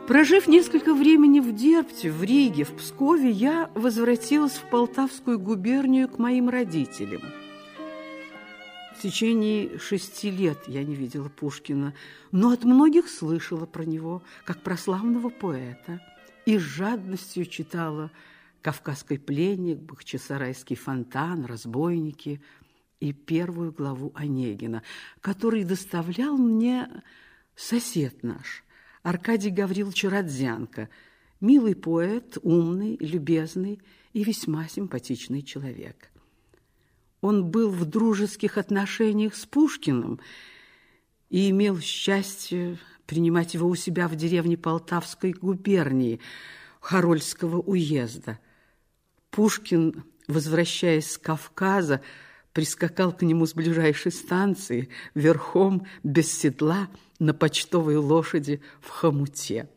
Прожив несколько времени в Дербте, в Риге, в Пскове, я возвратилась в Полтавскую губернию к моим родителям. В течение 6 лет я не видела Пушкина, но от многих слышала про него, как про славного поэта, и с жадностью читала «Кавказский пленник», «Бахчисарайский фонтан», «Разбойники» и первую главу Онегина, который доставлял мне сосед наш, Аркадий Гаврилович Родзянко, милый поэт, умный, любезный и весьма симпатичный человек. Он был в дружеских отношениях с Пушкиным и имел счастье принимать его у себя в деревне Полтавской губернии Харольского уезда. Пушкин, возвращаясь с Кавказа, прискакал к нему с ближайшей станции верхом, без седла, на почтовой лошади в хомуте.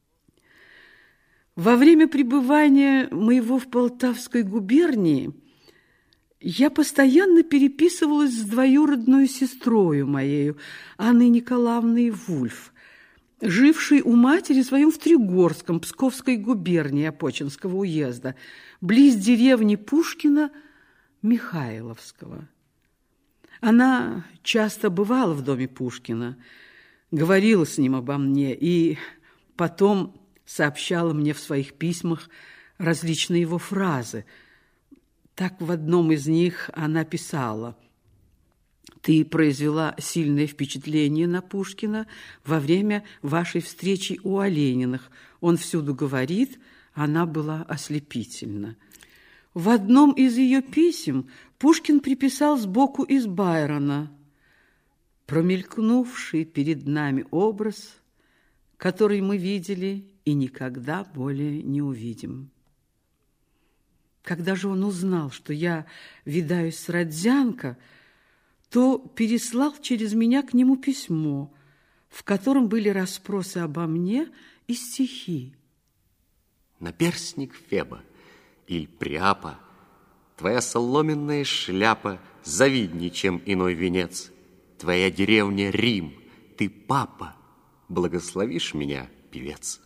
Во время пребывания моего в Полтавской губернии я постоянно переписывалась с двоюродной сестрою моею, Анной Николаевной Вульф, жившей у матери своей в Тригорском, Псковской губернии Опочинского уезда, близ деревни Пушкина Михайловского. Она часто бывала в доме Пушкина, говорила с ним обо мне и потом сообщала мне в своих письмах различные его фразы. Так в одном из них она писала: «Ты произвела сильное впечатление на Пушкина во время вашей встречи у Олениных. Он всюду говорит, она была ослепительна». В одном из ее писем Пушкин приписал сбоку из Байрона: «Промелькнувший перед нами образ, который мы видели и никогда более не увидим». Когда же он узнал, что я видаюсь с Родзянко, то переслал через меня к нему письмо, в котором были расспросы обо мне и стихи. Наперстник Феба или Приапа, твоя соломенная шляпа завидней, чем иной венец. Твоя деревня Рим, ты папа, благословишь меня, певец.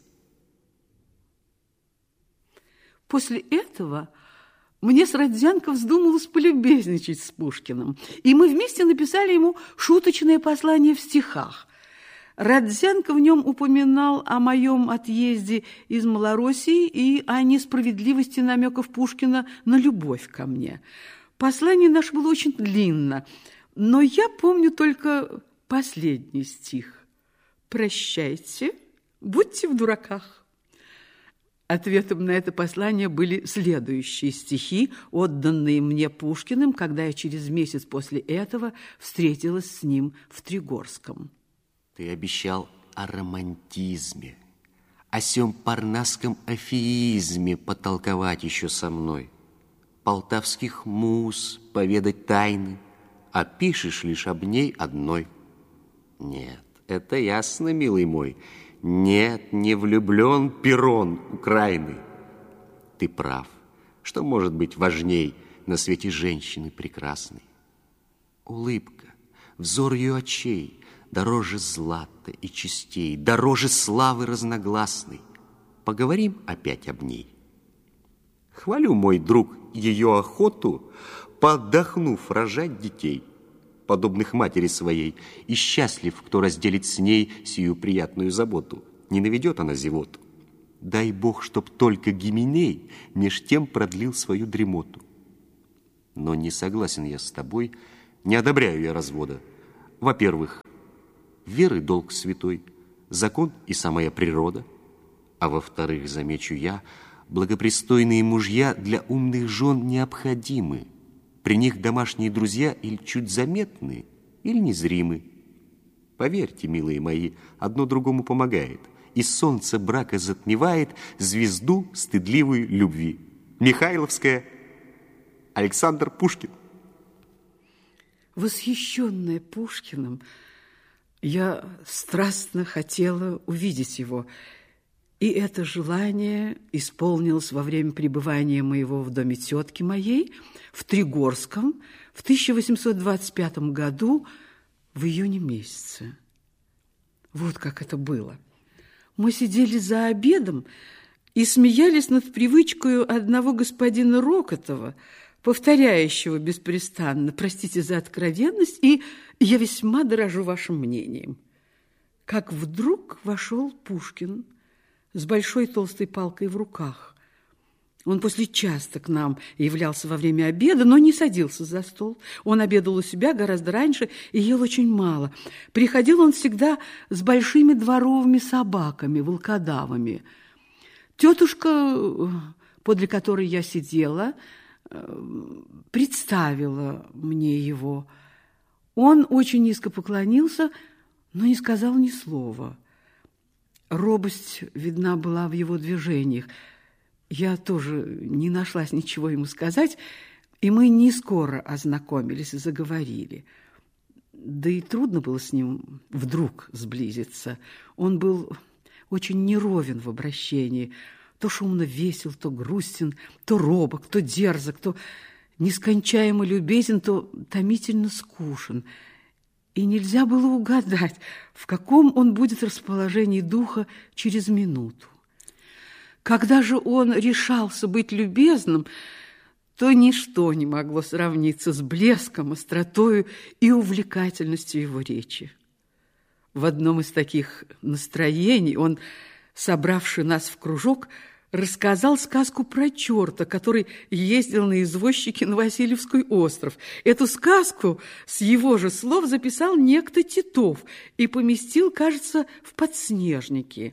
После этого мне с Родзянко вздумалось полюбезничать с Пушкиным, и мы вместе написали ему шуточное послание в стихах. Родзянко в нем упоминал о моем отъезде из Малороссии и о несправедливости намеков Пушкина на любовь ко мне. Послание наше было очень длинно, но я помню только последний стих: «Прощайте, будьте в дураках». Ответом на это послание были следующие стихи, отданные мне Пушкиным, когда я через месяц после этого встретилась с ним в Тригорском. Ты обещал о романтизме, о сём парнасском афеизме потолковать еще со мной, полтавских муз поведать тайны, а пишешь лишь об ней одной. Нет, это ясно, милый мой. Нет, не влюблен Перрон Украины. Ты прав. Что может быть важней на свете женщины прекрасной? Улыбка, взор ее очей дороже злата и честей, дороже славы разногласной. Поговорим опять об ней. Хвалю, мой друг, ее охоту, подохнув рожать детей, подобных матери своей, и счастлив, кто разделит с ней сию приятную заботу. Не наведет она зевоту. Дай Бог, чтоб только Гименей меж тем продлил свою дремоту. Но не согласен я с тобой, не одобряю я развода. Во-первых, веры долг святой, закон и самая природа. А во-вторых, замечу я, благопристойные мужья для умных жен необходимы. При них домашние друзья или чуть заметны, или незримы. Поверьте, милые мои, одно другому помогает, и солнце брака затмевает звезду стыдливой любви. Михайловская, Александр Пушкин. Восхищенная Пушкиным, я страстно хотела увидеть его, и это желание исполнилось во время пребывания моего в доме тетки моей в Тригорском в 1825 году в июне месяце. Вот как это было. Мы сидели за обедом и смеялись над привычкой одного господина Рокотова, повторяющего беспрестанно: простите за откровенность, и я весьма дорожу вашим мнением. Как вдруг вошел Пушкин с большой толстой палкой в руках. Он после часто к нам являлся во время обеда, но не садился за стол. Он обедал у себя гораздо раньше и ел очень мало. Приходил он всегда с большими дворовыми собаками, волкодавами. Тетушка, подле которой я сидела, представила мне его. Он очень низко поклонился, но не сказал ни слова. Робость видна была в его движениях. Я тоже не нашлась ничего ему сказать, и мы не скоро ознакомились и заговорили. Да и трудно было с ним вдруг сблизиться. Он был очень неровен в обращении. То шумно весел, то грустен, то робок, то дерзок, то нескончаемо любезен, то томительно скучен. И нельзя было угадать, в каком он будет расположении духа через минуту. Когда же он решался быть любезным, то ничто не могло сравниться с блеском, остротою и увлекательностью его речи. В одном из таких настроений он, собравший нас в кружок, рассказал сказку про черта, который ездил на извозчике на Васильевский остров. Эту сказку с его же слов записал некто Титов и поместил, кажется, в подснежнике.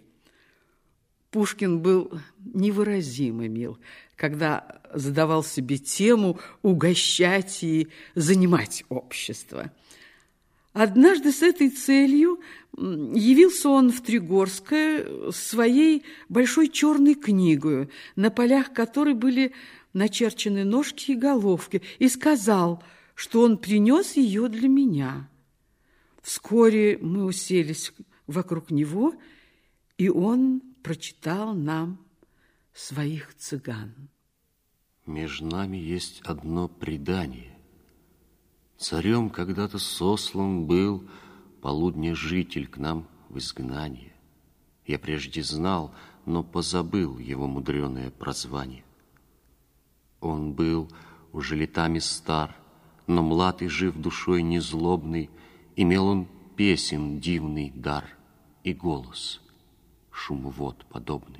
Пушкин был невыразимо мил, когда задавал себе тему угощать и занимать общество. Однажды с этой целью явился он в Тригорское с своей большой черной книгой, на полях которой были начерчены ножки и головки, и сказал, что он принес ее для меня. Вскоре мы уселись вокруг него, и он прочитал нам своих цыган. Меж нами есть одно предание. Царем когда-то сослан был полудня житель к нам в изгнание. Я прежде знал, но позабыл его мудреное прозвание. Он был уже летами стар, но млад и жив душой незлобный. Имел он песен дивный дар и голос шумовод подобный.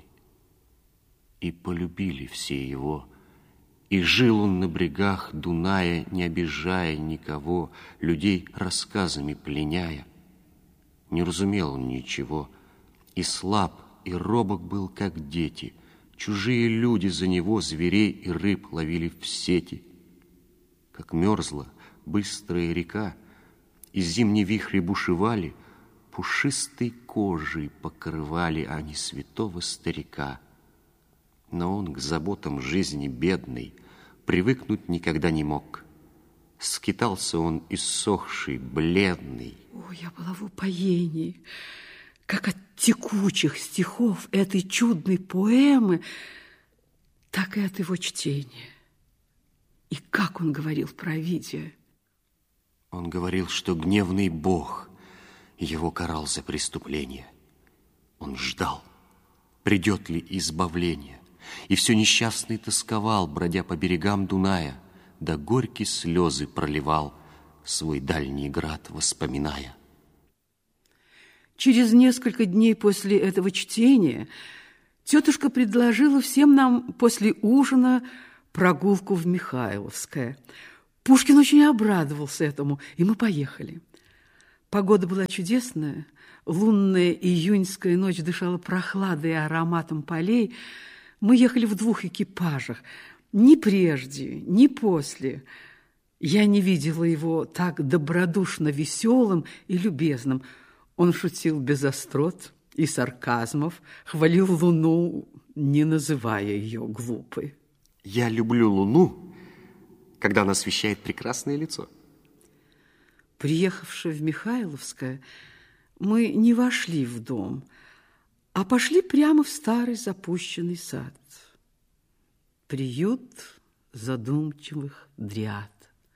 И полюбили все его, и жил он на брегах Дуная, не обижая никого, людей рассказами пленяя. Не разумел он ничего, и слаб, и робок был, как дети. Чужие люди за него зверей и рыб ловили в сети. Как мерзла быстрая река, и зимние вихри бушевали, пушистой кожей покрывали они святого старика. Но он к заботам жизни бедной привыкнуть никогда не мог. Скитался он иссохший, бледный. О, я была в упоении, как от текучих стихов этой чудной поэмы, так и от его чтения. И как он говорил про Овидия? Он говорил, что гневный Бог его карал за преступление. Он ждал, придет ли избавление. И все несчастный тосковал, бродя по берегам Дуная, да горькие слезы проливал, свой дальний град воспоминая. Через несколько дней после этого чтения тетушка предложила всем нам после ужина прогулку в Михайловское. Пушкин очень обрадовался этому, и мы поехали. Погода была чудесная, лунная июньская ночь дышала прохладой и ароматом полей. Мы ехали в 2 экипажах. Ни прежде, ни после я не видела его так добродушно веселым и любезным. Он шутил без острот и сарказмов, хвалил луну, не называя ее глупой. Я люблю луну, когда она освещает прекрасное лицо. Приехавши в Михайловское, мы не вошли в дом, а пошли прямо в старый запущенный сад. Приют задумчивых дриад.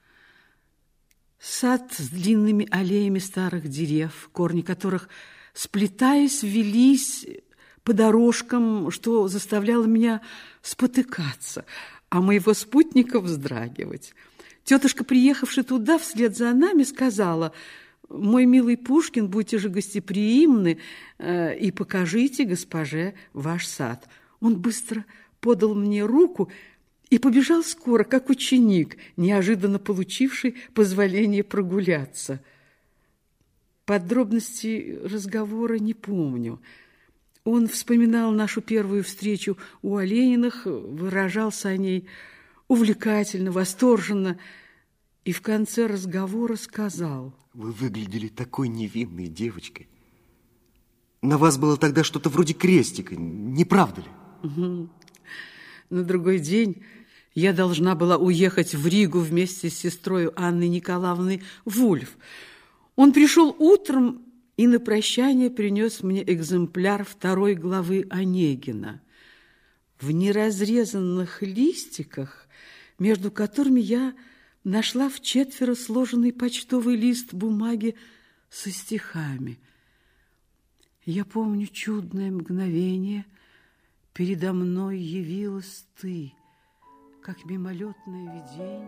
Сад с длинными аллеями старых дерев, корни которых, сплетаясь, велись по дорожкам, что заставляло меня спотыкаться, а моего спутника вздрагивать. Тетушка, приехавшая туда вслед за нами, сказала: «Мой милый Пушкин, будьте же гостеприимны и покажите госпоже ваш сад». Он быстро подал мне руку и побежал скоро, как ученик, неожиданно получивший позволение прогуляться. Подробностей разговора не помню. Он вспоминал нашу первую встречу у Олениных, выражался о ней увлекательно, восторженно, и в конце разговора сказал: «Вы выглядели такой невинной девочкой. На вас было тогда что-то вроде крестика, не правда ли?» Угу. На другой день я должна была уехать в Ригу вместе с сестрой Анной Николаевной Вульф. Он пришел утром и на прощание принес мне экземпляр 2 главы Онегина. В неразрезанных листиках, между которыми я нашла в 4 сложенный почтовый лист бумаги со стихами. Я помню чудное мгновение. Передо мной явилась ты, как мимолетное видение.